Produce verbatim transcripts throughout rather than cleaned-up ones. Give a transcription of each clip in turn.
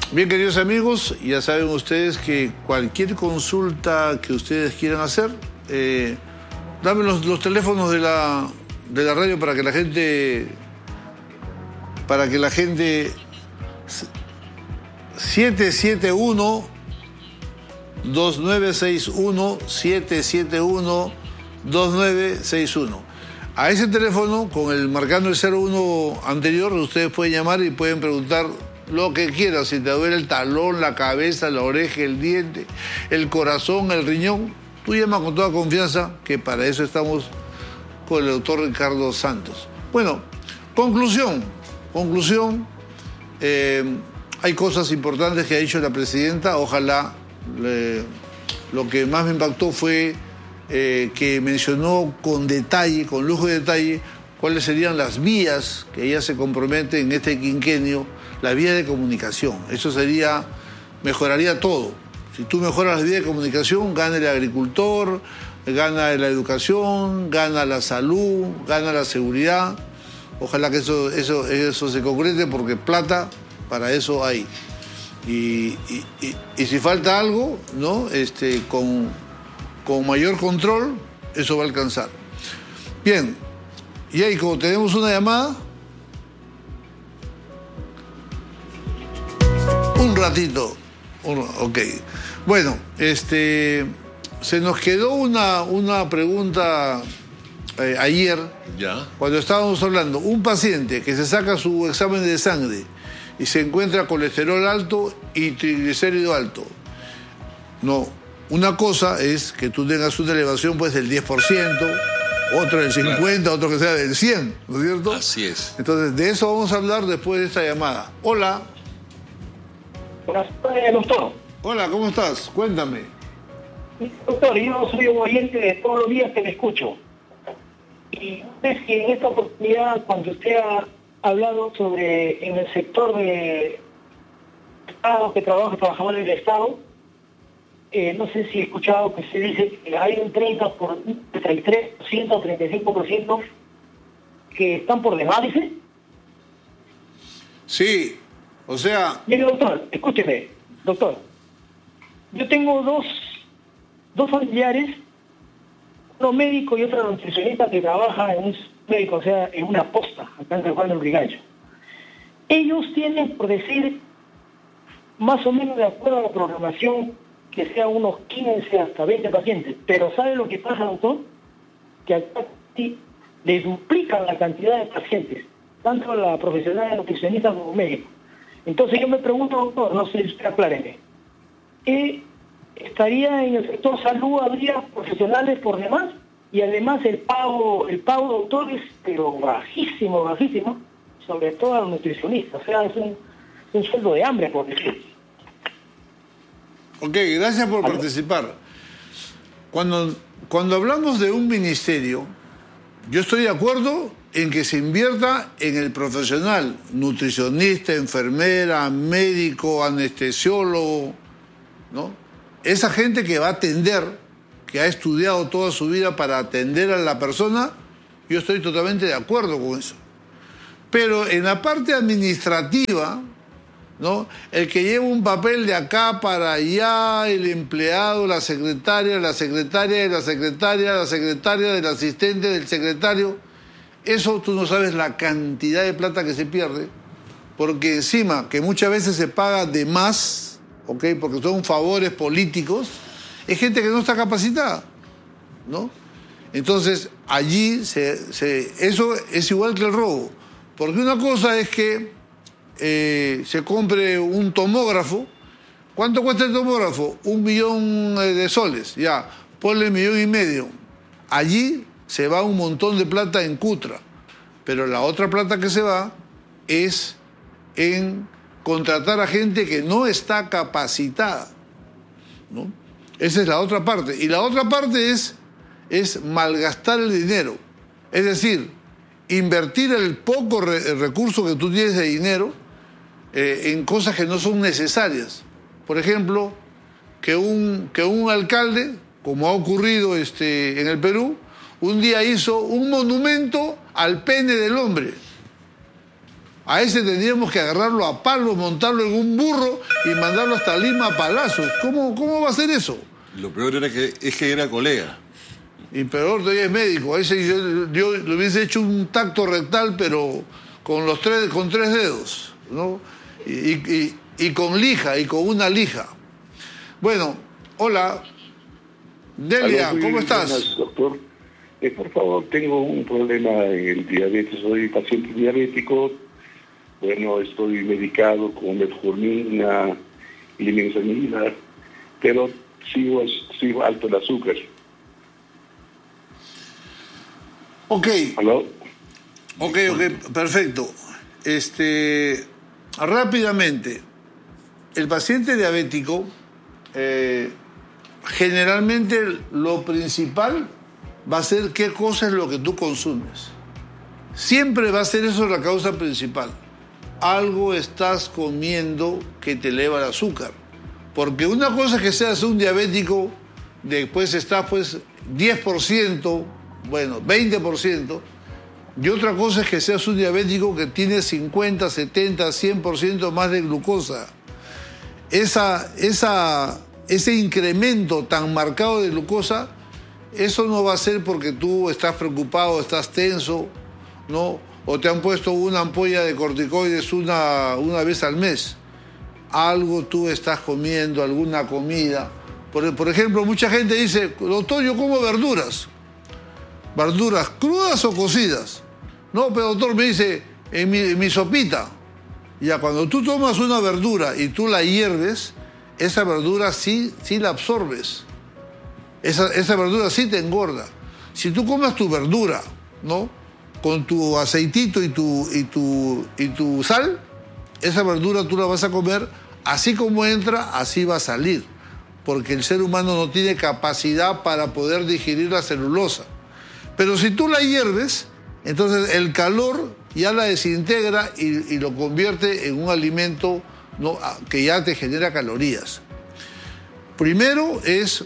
Bien, queridos amigos, ya saben ustedes que cualquier consulta que ustedes quieran hacer, eh, dame los, los teléfonos de la, de la radio para que la gente, para que la gente, siete siete uno, dos nueve seis uno, siete siete uno, dos nueve seis uno. A ese teléfono, con el marcando el cero uno anterior, ustedes pueden llamar y pueden preguntar lo que quieran. Si te duele el talón, la cabeza, la oreja, el diente, el corazón, el riñón, tú llama con toda confianza, que para eso estamos con el doctor Ricardo Santos. Bueno, conclusión, conclusión, eh, hay cosas importantes que ha dicho la presidenta. Ojalá, le, lo que más me impactó fue eh, que mencionó con detalle, con lujo de detalle, cuáles serían las vías que ella se compromete en este quinquenio, la vía de comunicación. Eso sería, mejoraría todo. Si tú mejoras las vías de comunicación, gana el agricultor, gana la educación, gana la salud, gana la seguridad. Ojalá que eso, eso, eso se concrete, porque plata para eso hay. Y, y, y, y si falta algo, ¿no? Este, con, con mayor control, eso va a alcanzar. Bien, y ahí como tenemos una llamada, un ratito, un, ok. Bueno, este, se nos quedó una, una pregunta eh, ayer, ya, cuando estábamos hablando. Un paciente que se saca su examen de sangre y se encuentra colesterol alto y triglicérido alto. No, una cosa es que tú tengas una elevación pues del diez por ciento, otro del cincuenta por ciento, claro, otro que sea del cien por ciento, ¿no es cierto? Así es. Entonces, de eso vamos a hablar después de esta llamada. Hola. Buenas tardes, doctor. Hola, ¿cómo estás? Cuéntame. Doctor, yo soy un oyente de todos los días que me escucho. Y es que en esta oportunidad, cuando usted ha hablado sobre en el sector de Estado, que trabaja, trabajadores del Estado, eh, no sé si he escuchado que se dice que hay un treinta por, treinta y tres por ciento, treinta y cinco por ciento que están por demás, dice. Sí, o sea... Mire, doctor, escúcheme, doctor. Yo tengo dos, dos familiares, uno médico y otro nutricionista, que trabaja en un médico, o sea, en una posta, acá en San Juan del Brigallo. Ellos tienen, por decir, más o menos de acuerdo a la programación, que sea unos quince hasta veinte pacientes. Pero ¿sabe lo que pasa, doctor? Que acá le duplican la cantidad de pacientes, tanto la profesional de nutricionista como médico. Entonces yo me pregunto, doctor, no sé si usted acláreme, ¿eh, estaría en el sector salud, habría profesionales por demás? Y además el pago, el pago, doctor, es pero bajísimo, bajísimo, sobre todo a los nutricionistas. O sea, es un, un sueldo de hambre, por decir. Ok, gracias por ¿Aló? participar. Cuando, cuando hablamos de un ministerio, yo estoy de acuerdo en que se invierta en el profesional, nutricionista, enfermera, médico, anestesiólogo, ¿no? Esa gente que va a atender, que ha estudiado toda su vida para atender a la persona, yo estoy totalmente de acuerdo con eso. Pero en la parte administrativa, ¿no? El que lleva un papel de acá para allá, el empleado, la secretaria, la secretaria de la secretaria, la secretaria del asistente del secretario, eso tú no sabes la cantidad de plata que se pierde, porque encima que muchas veces se paga de más, ¿ok? Porque son favores políticos, es gente que no está capacitada, ¿no? Entonces allí se, se, eso es igual que el robo, porque una cosa es que Eh, se compre un tomógrafo. ¿Cuánto cuesta el tomógrafo? Un millón de soles, ya, ponle un millón y medio. Allí se va un montón de plata en cutra, pero la otra plata que se va es en contratar a gente que no está capacitada, ¿no? Esa es la otra parte. Y la otra parte es, es malgastar el dinero, es decir, invertir el poco re recurso que tú tienes de dinero Eh, en cosas que no son necesarias. Por ejemplo, que un, que un alcalde, como ha ocurrido este, en el Perú, un día hizo un monumento al pene del hombre. A ese tendríamos que agarrarlo a palos, montarlo en un burro y mandarlo hasta Lima a palazos. ¿Cómo, cómo va a ser eso? Lo peor era que, es que era colega. Y peor todavía es médico. A ese yo, yo le hubiese hecho un tacto rectal, pero con los tres, con tres dedos, ¿no? Y, y, y con lija, y con una lija. Bueno, hola. Delia, Aló, ¿cómo estás? Buenas, doctor. Eh, por favor, tengo un problema en el diabetes. Soy paciente diabético. Bueno, estoy medicado con metformina y linezolida, pero sigo, sigo alto el azúcar. Ok. ¿Aló? Ok, ok, perfecto. Este, rápidamente, el paciente diabético, eh, generalmente lo principal va a ser qué cosa es lo que tú consumes. Siempre va a ser eso la causa principal. Algo estás comiendo que te eleva el azúcar. Porque una cosa es que seas un diabético, después estás pues diez por ciento, bueno, veinte por ciento, y otra cosa es que seas un diabético que tiene cincuenta, setenta, cien por ciento más de glucosa. Esa, esa, ese incremento tan marcado de glucosa, eso no va a ser porque tú estás preocupado, estás tenso, ¿no? O te han puesto una ampolla de corticoides una, una vez al mes. Algo tú estás comiendo, alguna comida. Por, por ejemplo, mucha gente dice, doctor, yo como verduras. ¿Verduras crudas o cocidas? No, pero doctor, me dice, en mi, en mi sopita. Ya, cuando tú tomas una verdura y tú la hierves, esa verdura sí, sí la absorbes. Esa, esa verdura sí te engorda. Si tú comes tu verdura, ¿no?, con tu aceitito y tu, y, tu, y tu sal, esa verdura tú la vas a comer así como entra, así va a salir. Porque el ser humano no tiene capacidad para poder digerir la celulosa. Pero si tú la hierves, entonces el calor ya la desintegra y, y lo convierte en un alimento, ¿no?, que ya te genera calorías. Primero es,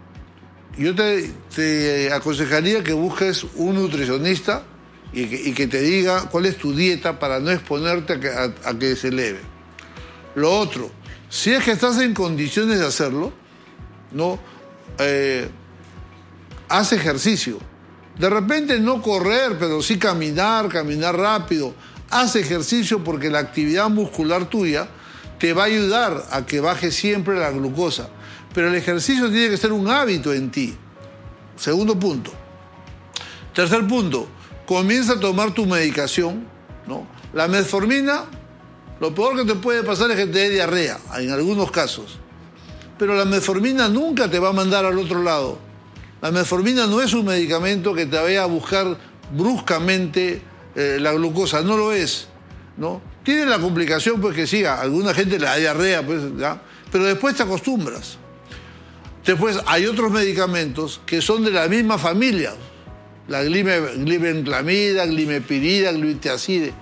yo te, te aconsejaría que busques un nutricionista y que, y que te diga cuál es tu dieta para no exponerte a que, a, a que se eleve. Lo otro, si es que estás en condiciones de hacerlo, ¿no?, eh, haz ejercicio. De repente no correr, pero sí caminar, caminar rápido. Haz ejercicio porque la actividad muscular tuya te va a ayudar a que baje siempre la glucosa. Pero el ejercicio tiene que ser un hábito en ti. Segundo punto. Tercer punto, comienza a tomar tu medicación, ¿no? La metformina, lo peor que te puede pasar es que te dé diarrea, en algunos casos. Pero la metformina nunca te va a mandar al otro lado. La metformina no es un medicamento que te vaya a buscar bruscamente eh, la glucosa, no lo es, ¿no? Tiene la complicación, pues, que sí, a alguna gente le da diarrea, pues, ¿ya? Pero después te acostumbras. Después hay otros medicamentos que son de la misma familia. La glime, glibenclamida, glimepirida, glutiazide.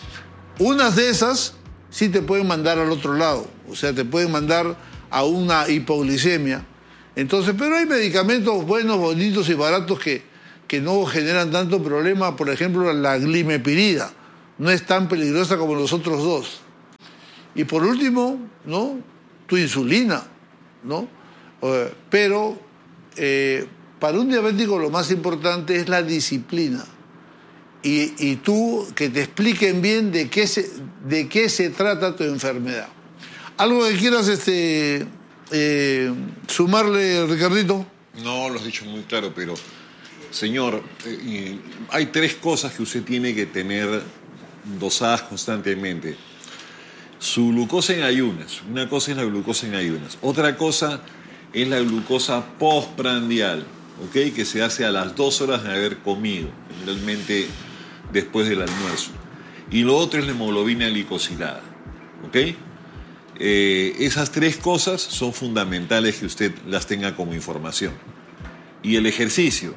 Unas de esas sí te pueden mandar al otro lado, o sea, te pueden mandar a una hipoglicemia. Entonces, pero hay medicamentos buenos, bonitos y baratos que, que no generan tanto problema. Por ejemplo, la glimepirida no es tan peligrosa como los otros dos. Y por último, ¿no?, tu insulina, ¿no? Eh, pero eh, para un diabético lo más importante es la disciplina. Y, y tú, que te expliquen bien de qué se, de qué se trata tu enfermedad. ¿Algo que quieras este, eh, sumarle, Ricardito? No, lo has dicho muy claro, pero, señor, eh, hay tres cosas que usted tiene que tener dosadas constantemente. Su glucosa en ayunas. Una cosa es la glucosa en ayunas. Otra cosa es la glucosa postprandial, ¿ok?, que se hace a las dos horas de haber comido, generalmente después del almuerzo. Y lo otro es la hemoglobina glicosilada, ¿ok? Eh, esas tres cosas son fundamentales que usted las tenga como información. Y el ejercicio,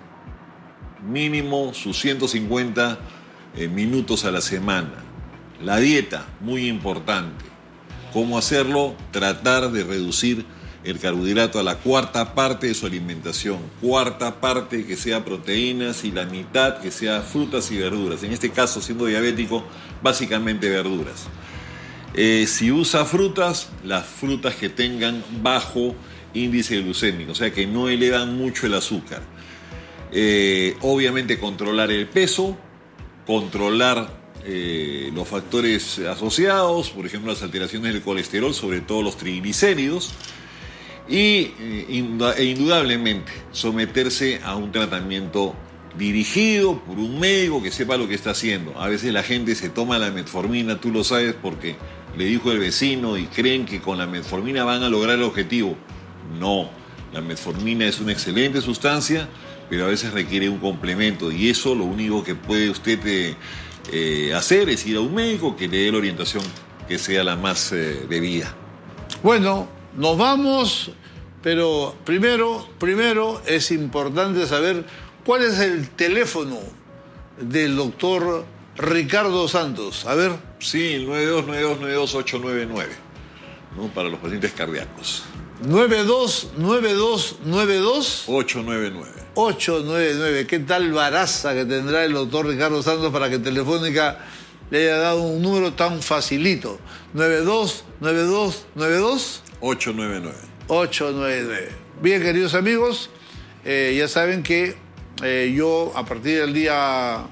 mínimo sus ciento cincuenta eh, minutos a la semana. La dieta, muy importante. ¿Cómo hacerlo? Tratar de reducir el carbohidrato a la cuarta parte de su alimentación, cuarta parte que sea proteínas y la mitad que sea frutas y verduras. En este caso, siendo diabético, básicamente verduras. Eh, si usa frutas, las frutas que tengan bajo índice glucémico, o sea que no elevan mucho el azúcar. Eh, obviamente controlar el peso, controlar eh, los factores asociados, por ejemplo las alteraciones del colesterol, sobre todo los triglicéridos, y eh, indudablemente someterse a un tratamiento dirigido por un médico que sepa lo que está haciendo. A veces la gente se toma la metformina, tú lo sabes porque le dijo el vecino y creen que con la metformina van a lograr el objetivo. No, la metformina es una excelente sustancia, pero a veces requiere un complemento y eso lo único que puede usted eh, eh, hacer es ir a un médico que le dé la orientación que sea la más eh, debida. Bueno, nos vamos, pero primero, primero es importante saber cuál es el teléfono del doctor Ricardo Santos. A ver. Sí, el nueve dos nueve dos nueve dos ocho nueve nueve, ¿no? Para los pacientes cardíacos. nueve dos nueve dos nueve dos ocho nueve nueve. ocho nueve nueve. ¿Qué tal baraza que tendrá el doctor Ricardo Santos para que Telefónica le haya dado un número tan facilito? nueve dos nueve dos nueve dos ocho nueve nueve. ocho nueve nueve. Bien, queridos amigos, eh, ya saben que eh, yo a partir del día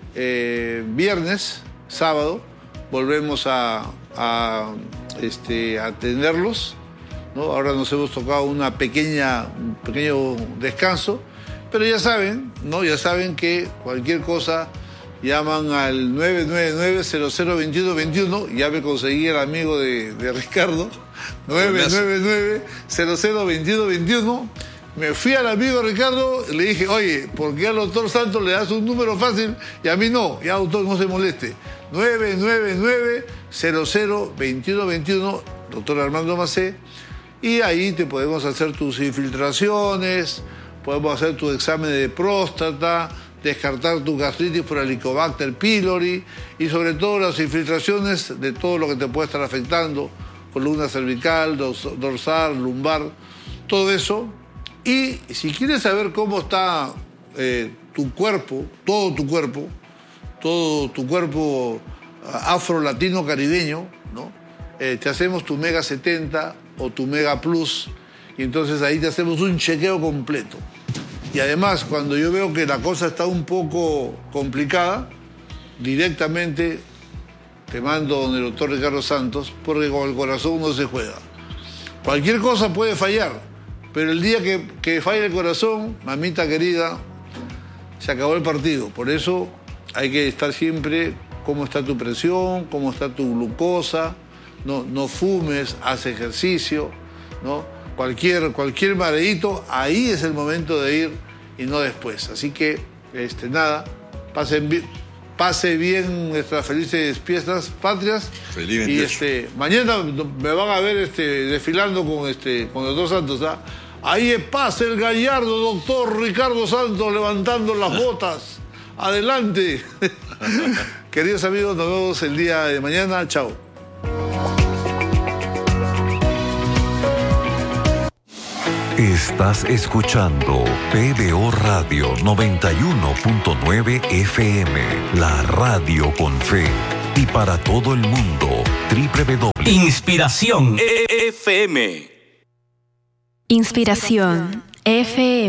eh, viernes, sábado, volvemos a, a, este, a atenderlos, ¿no? Ahora nos hemos tocado una pequeña, un pequeño descanso, pero ya saben, ¿no? Ya saben que cualquier cosa llaman al nueve nueve nueve cero cero dos uno dos uno. Ya me conseguí el amigo de, de Ricardo. nueve nueve nueve cero cero dos uno dos uno. Me fui al amigo Ricardo y le dije, oye, ¿por qué al doctor Santos le das un número fácil y a mí no? Ya, doctor, no se moleste. nueve nueve nueve cero cero dos uno dos uno, doctor Armando Macé. Y ahí te podemos hacer tus infiltraciones, podemos hacer tu examen de próstata, descartar tu gastritis por Helicobacter pylori y sobre todo las infiltraciones de todo lo que te puede estar afectando, columna cervical, dorsal, lumbar, todo eso. Y si quieres saber cómo está eh, tu cuerpo, todo tu cuerpo, todo tu cuerpo afro-latino-caribeño, ¿no? Eh, te hacemos tu Mega setenta o tu Mega Plus y entonces ahí te hacemos un chequeo completo. Y además, cuando yo veo que la cosa está un poco complicada, directamente te mando donde el doctor Ricardo Santos, porque con el corazón no se juega. Cualquier cosa puede fallar, pero el día que, que falle el corazón, mamita querida, se acabó el partido. Por eso hay que estar siempre cómo está tu presión, cómo está tu glucosa, no, no fumes, haz ejercicio, ¿no? Cualquier, cualquier mareíto, ahí es el momento de ir y no después. Así que, este, nada, pasen bien, pase bien nuestras felices fiestas patrias. Feliz y este, mañana me van a ver este, desfilando con, este, con el doctor Santos, ¿ah? Ahí pasa el gallardo doctor Ricardo Santos levantando las botas. Adelante. Queridos amigos, nos vemos el día de mañana. Chao. Estás escuchando P B O Radio noventa y uno punto nueve F M, la radio con fe. Y para todo el mundo, doble u doble u doble u. Inspiración F M. Inspiración F M.